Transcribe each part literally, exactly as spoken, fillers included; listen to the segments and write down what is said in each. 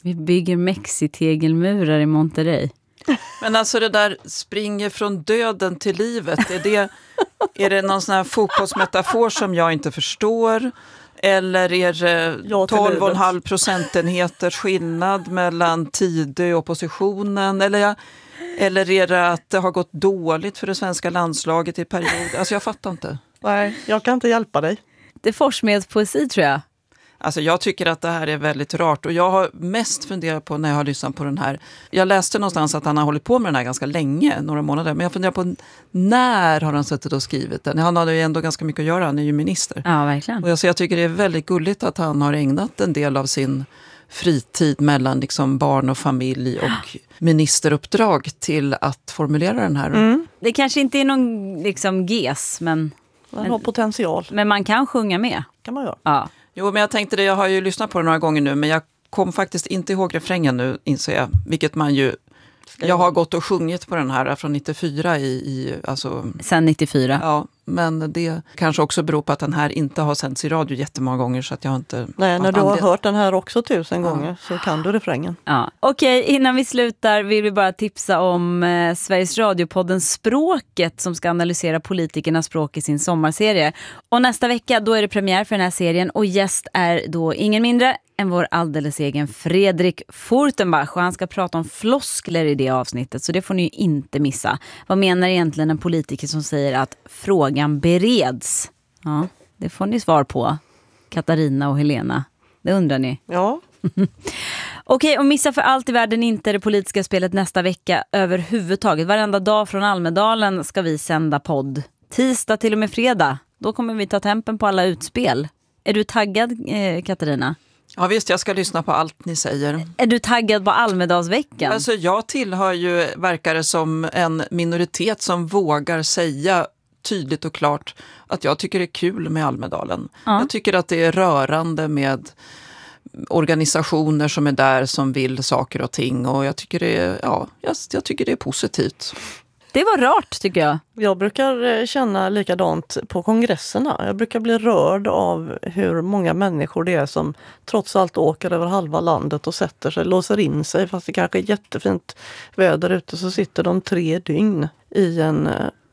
Vi bygger mexitegelmurar i Monterrey. Men alltså det där springer från döden till livet, är det, är det någon sån här fotbollsmetafor som jag inte förstår? Eller är det tolv komma fem procentenheters skillnad mellan Tidö och oppositionen? Eller, jag, eller är det att det har gått dåligt för det svenska landslaget i period? Alltså jag fattar inte. Nej, jag kan inte hjälpa dig. Det är Forsmedspoesi tror jag. Alltså jag tycker att det här är väldigt rart och jag har mest funderat på när jag har lyssnat på den här. Jag läste någonstans att han har hållit på med den här ganska länge, några månader. Men jag funderar på när har han suttit och skrivit den? Han har ju ändå ganska mycket att göra, han är ju minister. Ja, verkligen. Och jag, så jag tycker det är väldigt gulligt att han har ägnat en del av sin fritid mellan liksom barn och familj och ministeruppdrag till att formulera den här. Mm. Det kanske inte är någon liksom ges, men... Den har potential. Men man kan sjunga med. Kan man göra. Ja. Jo, men jag tänkte det, jag har ju lyssnat på det några gånger nu, men jag kom faktiskt inte ihåg refrängen nu, inser jag. Vilket man ju, jag har gått och sjungit på den här från nittiofyra i, i alltså... Sen nittiofyra. Ja, men det kanske också beror på att den här inte har sänts i radio jättemånga gånger så att jag inte... Nej, när du har hört den här också tusen ja. gånger så kan du refrängen. Ja. Okej, innan vi slutar vill vi bara tipsa om eh, Sveriges Radio-podden Språket som ska analysera politikernas språk i sin sommarserie. Och nästa vecka då är det premiär för den här serien och gäst är då ingen mindre än vår alldeles egen Fredrik Furtenbach och han ska prata om floskler i det avsnittet så det får ni ju inte missa. Vad menar egentligen en politiker som säger att frågan bereds? Ja, det får ni svar på, Katarina och Helena. Det undrar ni. Ja. Okej, och missa för allt i världen inte det politiska spelet nästa vecka överhuvudtaget. Varenda dag från Almedalen ska vi sända podd. Tisdag till och med fredag. Då kommer vi ta tempen på alla utspel. Är du taggad, eh, Katarina? Ja visst, jag ska lyssna på allt ni säger. Är du taggad på Almedalsveckan? Alltså jag tillhör ju, verkar det som en minoritet som vågar säga tydligt och klart att jag tycker det är kul med Almedalen. Ja. Jag tycker att det är rörande med organisationer som är där som vill saker och ting och jag tycker det är, ja, jag, jag tycker det är positivt. Det var rart tycker jag. Jag brukar känna likadant på kongresserna. Jag brukar bli rörd av hur många människor det är som trots allt åker över halva landet och sätter sig, låser in sig. Fast det kanske är jättefint väder ute så sitter de tre dygn i en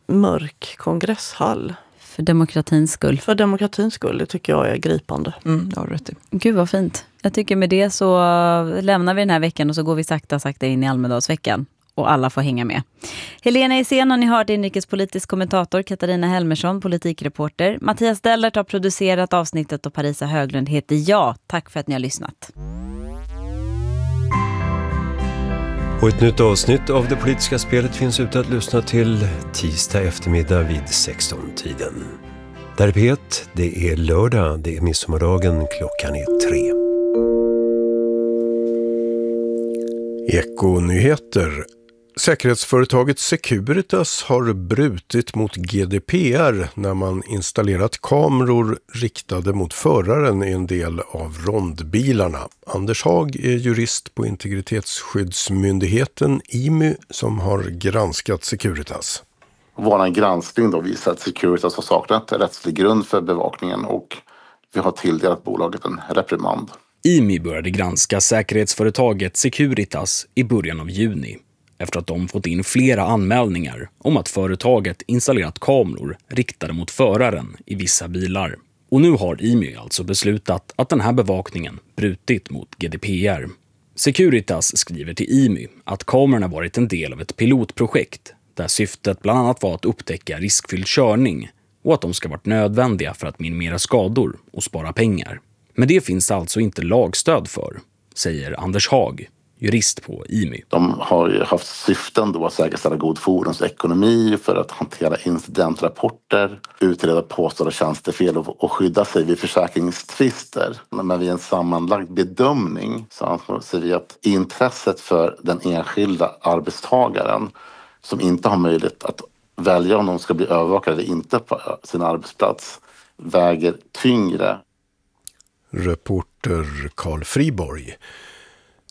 mörk kongresshall. För demokratins skull. För demokratins skull, det tycker jag är gripande. Mm, jag har rätt i. Gud vad fint. Jag tycker med det så lämnar vi den här veckan och så går vi sakta sakta in i Almedalsveckan. Och alla får hänga med. Helena Isen har ni hört, inrikespolitisk kommentator, Katarina Helmersson, politikreporter. Mattias Dellert har producerat avsnittet och Parisa Höglund heter jag. Tack för att ni har lyssnat. Och ett nytt avsnitt av Det politiska spelet finns ute att lyssna till tisdag eftermiddag vid sexton-tiden. Där är Pet, det är lördag, det är midsommardagen, klockan är tre. Ekonyheter. Säkerhetsföretaget Securitas har brutit mot G D P R när man installerat kameror riktade mot föraren i en del av rondbilarna. Anders Hag är jurist på Integritetsskyddsmyndigheten I M Y som har granskat Securitas. Vår granskning då visar att Securitas har saknat rättslig grund för bevakningen och vi har tilldelat bolaget en reprimand. I M Y började granska säkerhetsföretaget Securitas i början av juni efter att de fått in flera anmälningar om att företaget installerat kameror riktade mot föraren i vissa bilar. Och nu har I M Y alltså beslutat att den här bevakningen brutit mot G D P R. Securitas skriver till I M Y att kamerorna varit en del av ett pilotprojekt där syftet bland annat var att upptäcka riskfylld körning och att de ska varit nödvändiga för att minimera skador och spara pengar. Men det finns alltså inte lagstöd för, säger Anders Hag, jurist på I M Y. De har ju haft syften då att säkerställa god fordonsekonomi för att hantera incidentrapporter, utreda påstådda tjänstefel och, och skydda sig vid försäkringstvister. Men vid en sammanlagd bedömning så anser vi att intresset för den enskilda arbetstagaren som inte har möjlighet att välja om de ska bli övervakade eller inte på sin arbetsplats väger tyngre. Reporter Carl Friborg.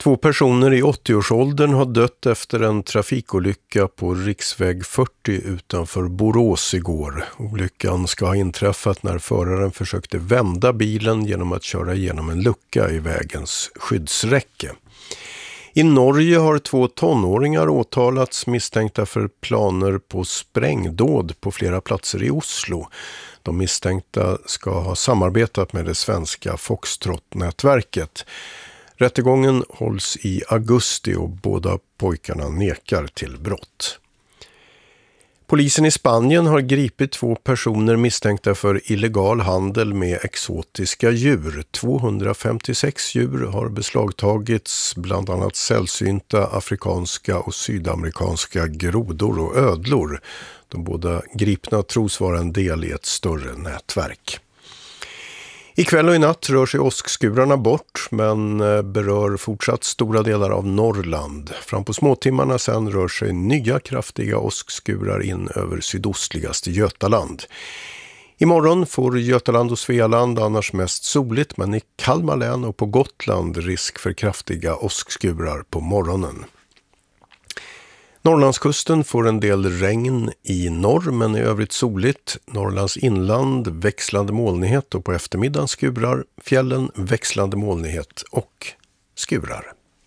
Två personer i åttioårsåldern har dött efter en trafikolycka på riksväg fyrtio utanför Borås igår. Olyckan ska ha inträffat när föraren försökte vända bilen genom att köra igenom en lucka i vägens skyddsräcke. I Norge har två tonåringar åtalats misstänkta för planer på sprängdåd på flera platser i Oslo. De misstänkta ska ha samarbetat med det svenska Foxtrot-nätverket. Rättegången hålls i augusti och båda pojkarna nekar till brott. Polisen i Spanien har gripit två personer misstänkta för illegal handel med exotiska djur. tvåhundrafemtiosex djur har beslagtagits, bland annat sällsynta afrikanska och sydamerikanska grodor och ödlor. De båda gripna tros vara en del i ett större nätverk. Ikväll och i natt rör sig åskskurarna bort, men berör fortsatt stora delar av Norrland. Fram på småtimmarna sen rör sig nya kraftiga åskskurar in över sydostligaste Götaland. Imorgon får Götaland och Svealand annars mest soligt, men i Kalmar län och på Gotland risk för kraftiga åskskurar på morgonen. Norrlandskusten får en del regn i norr, men i övrigt soligt. Norrlands inland växlande molnighet och på eftermiddagen skurar. Fjällen växlande molnighet och skurar.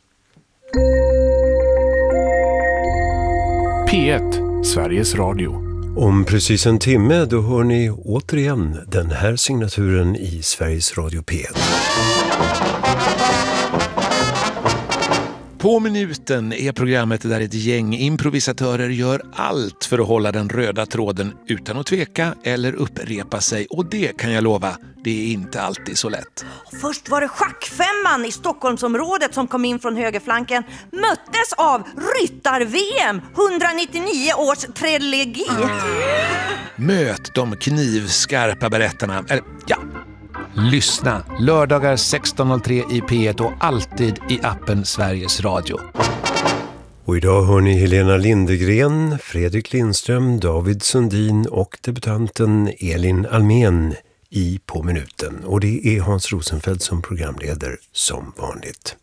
P ett, Sveriges Radio. Om precis en timme då hör ni återigen den här signaturen i Sveriges Radio P ett. På minuten är programmet där ett gäng improvisatörer gör allt för att hålla den röda tråden utan att tveka eller upprepa sig. Och det kan jag lova, det är inte alltid så lätt. Först var det schackfemman i Stockholmsområdet som kom in från högerflanken. Möttes av ryttar-V M, etthundranittionio års trilogi. Möt de knivskarpa berättarna. Eller, ja. Lyssna lördagar sexton noll tre i P ett och alltid i appen Sveriges Radio. Och idag hör ni Helena Lindegren, Fredrik Lindström, David Sundin och debutanten Elin Almen i På minuten. Och det är Hans Rosenfeldt som programleder som vanligt.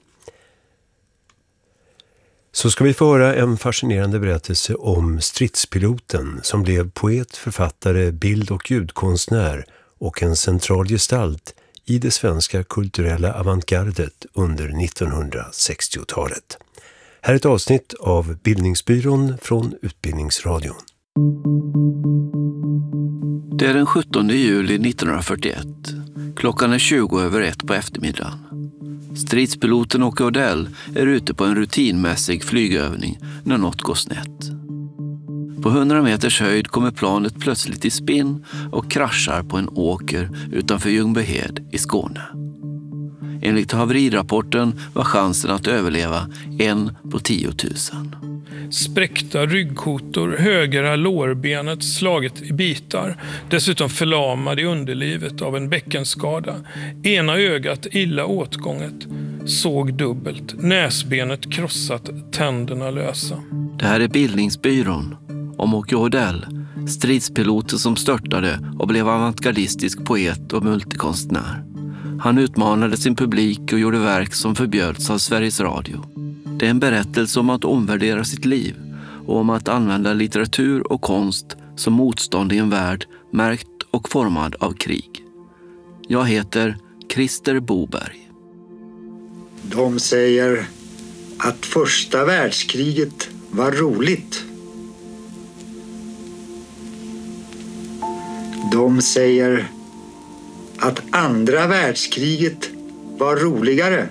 Så ska vi få höra en fascinerande berättelse om stridspiloten som blev poet, författare, bild- och ljudkonstnär och en central gestalt i det svenska kulturella avantgardet under nittonhundrasextiotalet. Här är ett avsnitt av Bildningsbyrån från Utbildningsradion. Det är den sjuttonde juli nittonhundrafyrtioett. Klockan är tjugo över ett på eftermiddagen. Stridspiloten Åke Odell är ute på en rutinmässig flygövning när något går snett. På hundra meters höjd kommer planet plötsligt i spinn och kraschar på en åker utanför Ljungbyhed i Skåne. Enligt haverirapporten var chansen att överleva en på tiotusen. Spräckta ryggkotor, högra lårbenet slaget i bitar, dessutom förlamad i underlivet av en bäckenskada. Ena ögat illa åtgånget, såg dubbelt, näsbenet krossat, tänderna lösa. Det här är Bildningsbyrån om Åke Odell, stridspiloten som störtade och blev avantgardistisk poet och multikonstnär. Han utmanade sin publik och gjorde verk som förbjöds av Sveriges Radio. Det är en berättelse om att omvärdera sitt liv och om att använda litteratur och konst som motstånd i en värld märkt och formad av krig. Jag heter Christer Boberg. De säger att första världskriget var roligt. De säger att andra världskriget var roligare.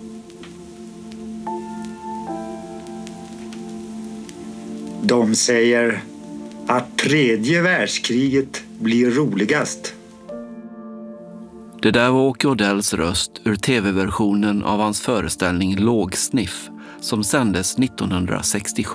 De säger att tredje världskriget blir roligast. Det där var Åke Odells röst ur tv-versionen av hans föreställning Lågsniff som sändes nittonhundrasextiosju.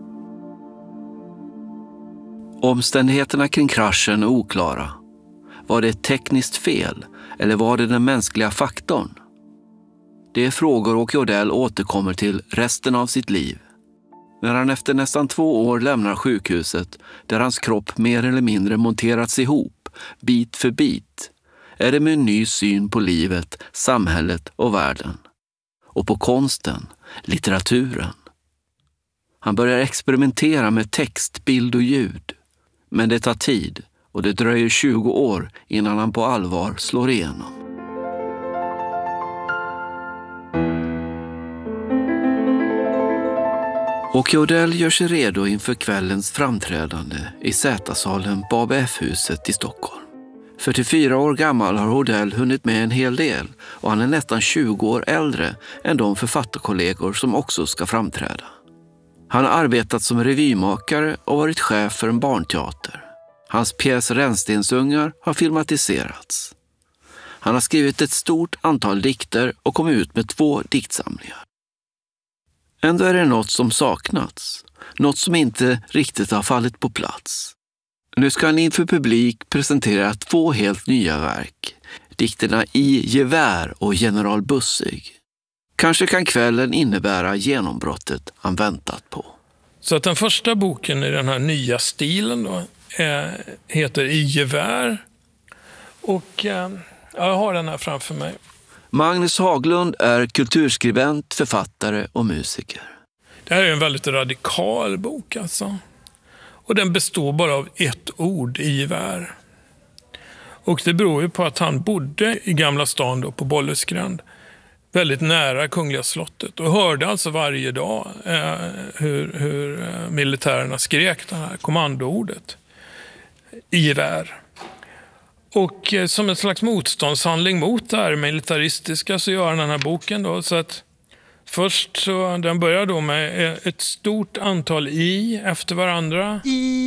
Omständigheterna kring kraschen är oklara. Var det ett tekniskt fel eller var det den mänskliga faktorn? Det är frågor Åke Odell återkommer till resten av sitt liv. När han efter nästan två år lämnar sjukhuset där hans kropp mer eller mindre monterats ihop, bit för bit, är det med en ny syn på livet, samhället och världen. Och på konsten litteraturen. Han börjar experimentera med text, bild och ljud. Men det tar tid och det dröjer tjugo år innan han på allvar slår igenom. Åke Odell gör sig redo inför kvällens framträdande i Z-salen på A B F-huset i Stockholm. fyrtiofyra år gammal har Odell hunnit med en hel del och han är nästan tjugo år äldre än de författarkollegor som också ska framträda. Han har arbetat som revymakare och varit chef för en barnteater. Hans pjäs Rännstensungar har filmatiserats. Han har skrivit ett stort antal dikter och kommit ut med två diktsamlingar. Ändå är det något som saknats. Något som inte riktigt har fallit på plats. Nu ska han inför publik presentera två helt nya verk. Dikterna I gevär och General Bussig. Kanske kan kvällen innebära genombrottet han väntat på. Så att den första boken i den här nya stilen då, är, heter I gevär. Och eh, jag har den här framför mig. Magnus Haglund är kulturskribent, författare och musiker. Det här är en väldigt radikal bok alltså. Och den består bara av ett ord, i gevär. Och det beror ju på att han bodde i Gamla stan då, på Bollesgränd. Väldigt nära Kungliga slottet. Och hörde alltså varje dag eh, hur, hur militärerna skrek det här kommandoordet. I gevär. Och eh, som en slags motståndshandling mot det här militaristiska så gör han den här boken då. Så att först så, den börjar då med ett stort antal i efter varandra.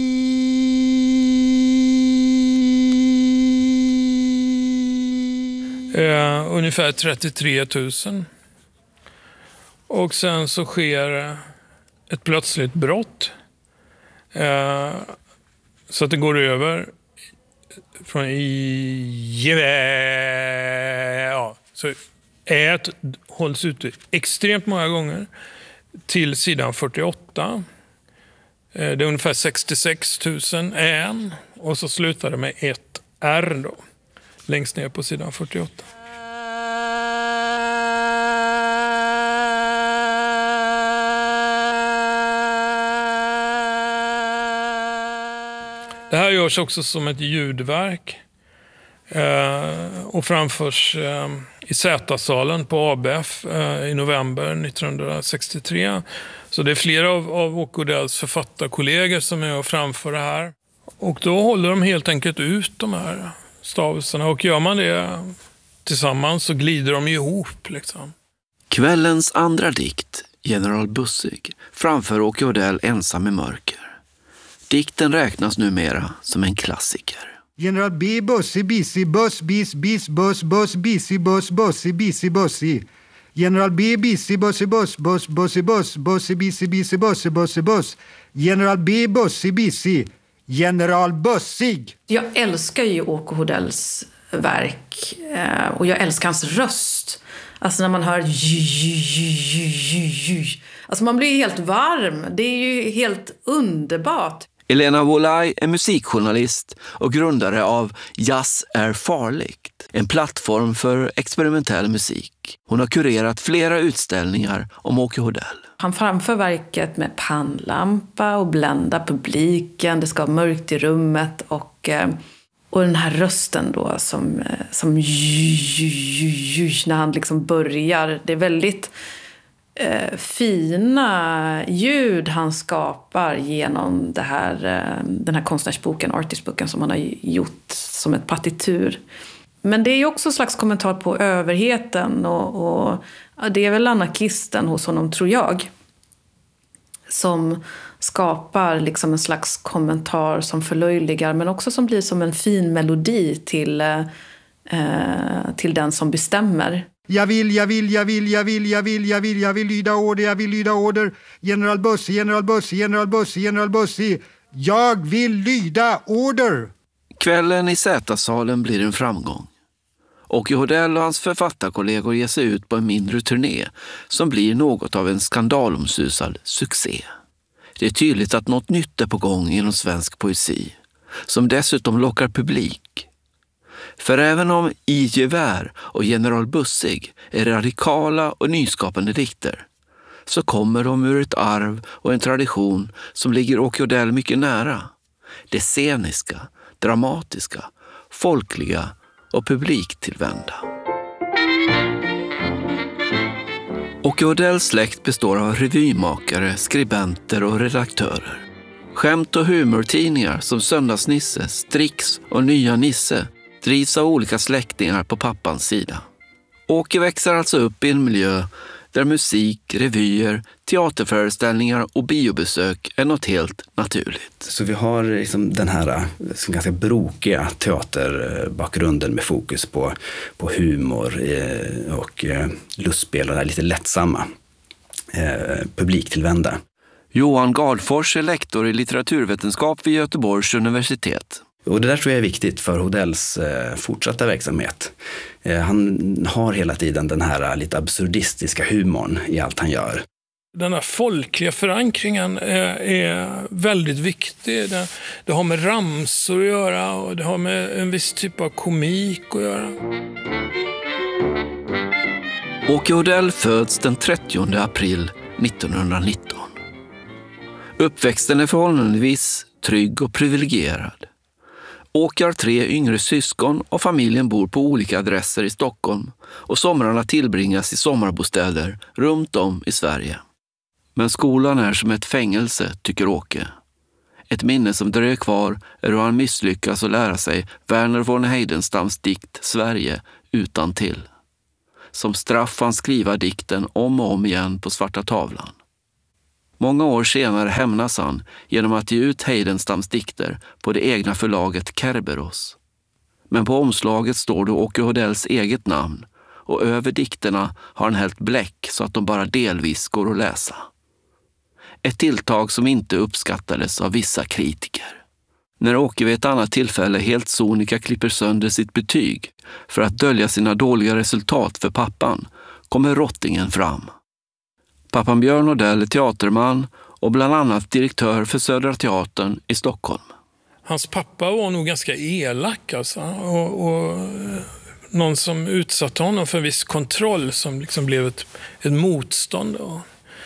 Eh, ungefär trettiotre tusen. Och sen så sker ett plötsligt brott. Eh, så att det går över från i gevär, ja, så ät hålls ute extremt många gånger till sidan fyrtioåtta. Det är ungefär sextiosex tusen än och så slutar det med ett R då, längst ner på sidan fyrtioåtta. Det här görs också som ett ljudverk eh, och framförs eh, i Z-salen på A B F eh, i november nittonhundrasextiotre. Så det är flera av, av Åke Odells författarkollegor som är och framför det här. Och då håller de helt enkelt ut de här stavelserna och gör man det tillsammans så glider de ihop liksom. Kvällens andra dikt, General Bussig, framför Åke Odell ensam i mörker. Dikten räknas numera som en klassiker. General B, Bussi, Bissi, Buss, Bis, Bis, Buss, Buss, Bissi, Buss, Bussi, Bissi, Bussi. General B, Bissi, Bussi, Buss, Buss, Bussi, Buss, Bussi, Bissi, Bissi, Bussi, Bussi, Buss. General B, Bussi, Bissi. General Bussig. Jag älskar ju Åke Odells verk och jag älskar hans röst. Alltså när man hör ju, ju, ju, ju, ju, ju. Alltså man blir helt varm. Det är ju helt underbart. Elena Wolaj är musikjournalist och grundare av Jazz är farligt, en plattform för experimentell musik. Hon har kurerat flera utställningar om Åke Odell. Han framför verket med pannlampa och bländar publiken. Det ska vara mörkt i rummet och, och den här rösten då som, som när han liksom börjar. Det är väldigt eh, fina ljud han skapar genom det här, den här konstnärsboken, artistboken som han har gjort som ett partitur. Men det är ju också en slags kommentar på överheten och, och det är väl anarkisten hos honom, tror jag, som skapar liksom en slags kommentar som förlöjligar men också som blir som en fin melodi till, eh, till den som bestämmer. Jag vill, jag vill, jag vill, jag vill, jag vill, jag vill, jag vill lyda order, jag vill lyda order. General Bussi, General Bussi, General Bussi, General Bussi. Jag vill lyda order. Kvällen i Z-salen blir en framgång. Åke Odell och hans författarkollegor ger sig ut på en mindre turné som blir något av en skandalomsusad succé. Det är tydligt att något nytt är på gång inom svensk poesi, som dessutom lockar publik. För även om I gevär och General Bussig är radikala och nyskapande dikter, så kommer de ur ett arv och en tradition som ligger Åke Odell mycket nära. Det sceniska, dramatiska, folkliga och publiktillvända. Åke Odells släkt består av revymakare, skribenter och redaktörer. Skämt- och humortidningar som Söndagsnisse, Strix och Nya Nisse drivs av olika släktingar på pappans sida. Åke växer alltså upp i en miljö där musik, revyer, teaterföreställningar och biobesök är något helt naturligt. Så vi har liksom den här ganska brokiga teaterbakgrunden med fokus på, på humor och lustspel och lite lättsamma, eh, publiktillvända. Johan Gardfors är lektor i litteraturvetenskap vid Göteborgs universitet. Och det där tror jag är viktigt för Odells eh, fortsatta verksamhet. Eh, han har hela tiden den här lite absurdistiska humorn i allt han gör. Den här folkliga förankringen är, är väldigt viktig. Det, det har med ramsor att göra och det har med en viss typ av komik att göra. Åke Odell föds den trettionde april nittonhundranitton. Uppväxten är förhållandevis trygg och privilegierad. Åke har tre yngre syskon och familjen bor på olika adresser i Stockholm och somrarna tillbringas i sommarbostäder runt om i Sverige. Men skolan är som ett fängelse, tycker Åke. Ett minne som dröjer kvar är hur han misslyckas att lära sig Verner von Heidenstams dikt Sverige utan till. Som straff får han skriva dikten om och om igen på svarta tavlan. Många år senare hämnas han genom att ge ut Heidenstams dikter på det egna förlaget Kerberos. Men på omslaget står det Åke Odells eget namn och över dikterna har han hällt bläck så att de bara delvis går att läsa. Ett tilltag som inte uppskattades av vissa kritiker. När Åke vid ett annat tillfälle helt sonika klipper sönder sitt betyg för att dölja sina dåliga resultat för pappan kommer rottingen fram. Pappan Björn Odell är teaterman och bland annat direktör för Södra Teatern i Stockholm. Hans pappa var nog ganska elak alltså, och, och någon som utsatte honom för en viss kontroll som liksom blev ett, ett motstånd. Då.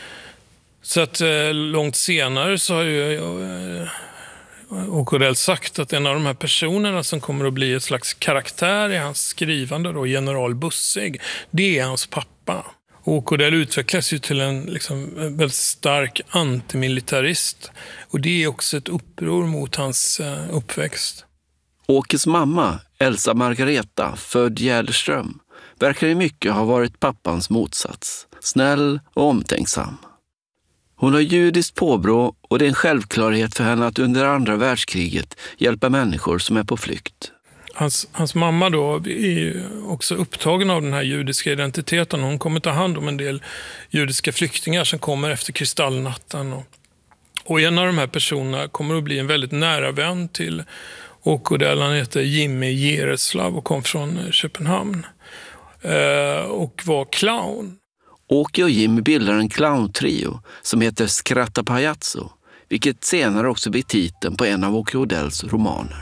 Så att eh, långt senare så har ju eh, Åke Odell sagt att en av de här personerna som kommer att bli ett slags karaktär i hans skrivande, då, general Bussig, det är hans pappa. Åke Odell utvecklas ju till en liksom, väldigt stark antimilitarist och det är också ett uppror mot hans uh, uppväxt. Åkes mamma, Elsa Margareta, född Gärderström, verkar i mycket ha varit pappans motsats. Snäll och omtänksam. Hon har judiskt påbrå och det är en självklarhet för henne att under andra världskriget hjälpa människor som är på flykt. Hans, hans mamma då är också upptagen av den här judiska identiteten. Hon kommer ta hand om en del judiska flyktingar som kommer efter kristallnatten. Och, och en av de här personerna kommer att bli en väldigt nära vän till Åke Odell. Han heter Jimmy Jereslav och kom från Köpenhamn. Eh, och var clown. Åke och Jimmy bildar en clowntrio som heter Skratta Pajazzo, vilket senare också blir titeln på en av Åke Odells romaner.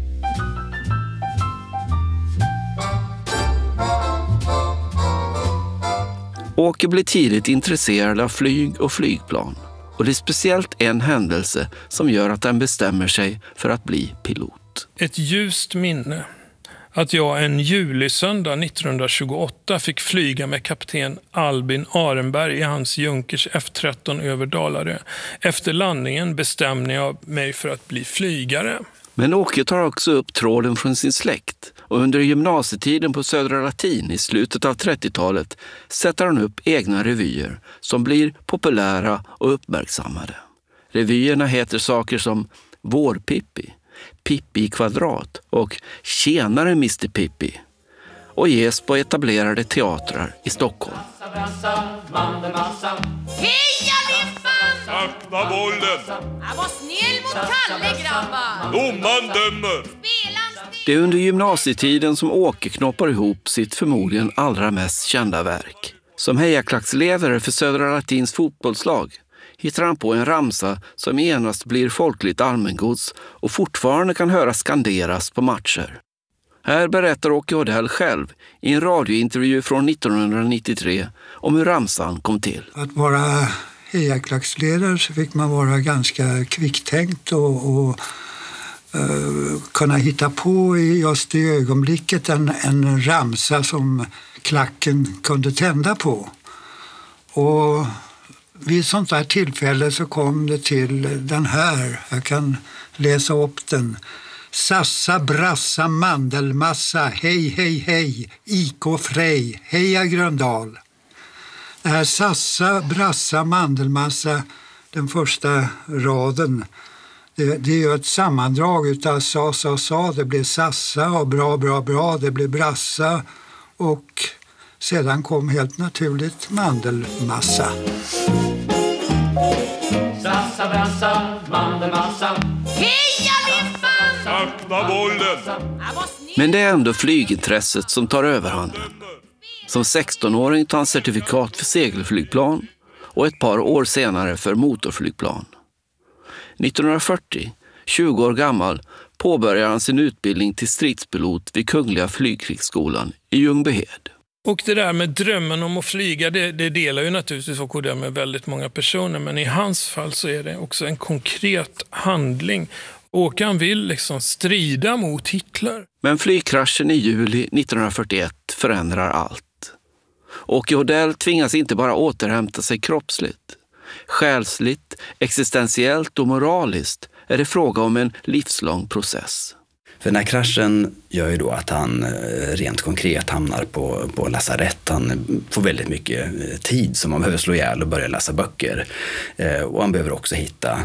Åke blir tidigt intresserad av flyg och flygplan och det är speciellt en händelse som gör att han bestämmer sig för att bli pilot. Ett ljust minne att jag en julisöndag nittonhundratjugoåtta fick flyga med kapten Albin Arenberg i hans Junkers F tretton över Dalarö. Efter landningen bestämde jag mig för att bli flygare. Men Åke tar också upp tråden från sin släkt och under gymnasietiden på Södra Latin i slutet av trettiotalet sätter han upp egna revyer som blir populära och uppmärksammade. Revyerna heter saker som Vårpippi, Pippi i kvadrat och Tjänare mister Pippi och ges på etablerade teatrar i Stockholm. Heja Limpan! Akta bollen! Jag var snäll mot Kalle, grabbar! Domaren dömer! Det är under gymnasietiden som Åke knoppar ihop sitt förmodligen allra mest kända verk. Som hejaklacksledare för Södra Latins fotbollslag hittar han på en ramsa som genast blir folkligt allmängods och fortfarande kan höra skanderas på matcher. Här berättar Åke Odell själv i en radiointervju från nittonhundranittiotre om hur ramsan kom till. Att vara hejaklacksledare så fick man vara ganska kvicktänkt och, och uh, kunna hitta på i just i ögonblicket en, en ramsa som klacken kunde tända på. Och vid ett sånt där tillfälle så kom det till den här, jag kan läsa upp den. Sassa, brassa, mandelmassa, hej, hej, hej, I K Frej, heja Gröndal. Det här sassa, brassa, mandelmassa, den första raden, det, det är ju ett sammandrag utav sa, sa, sa, det blir sassa och bra, bra, bra, det blir brassa och sedan kom helt naturligt mandelmassa. Sassa, brassa, mandelmassa. Heja Limpan! Sakta bollen! Men det är ändå flygintresset som tar överhanden. Som sexton-åring tar han certifikat för segelflygplan och ett par år senare för motorflygplan. nittonhundrafyrtio, tjugo år gammal, påbörjar han sin utbildning till stridspilot vid Kungliga flygkrigsskolan i Ljungbyhed. Och det där med drömmen om att flyga, det, det delar ju naturligtvis Åke Odell med väldigt många personer. Men i hans fall så är det också en konkret handling. Åke han vill liksom strida mot Hitler. Men flygkraschen i juli nittonhundrafyrtioett förändrar allt. Åke Odell tvingas inte bara återhämta sig kroppsligt. Själsligt, existentiellt och moraliskt är det fråga om en livslång process. För den här kraschen gör ju då att han rent konkret hamnar på, på lasarett. Han får väldigt mycket tid som man behöver slå ihjäl och börja läsa böcker. Och han behöver också hitta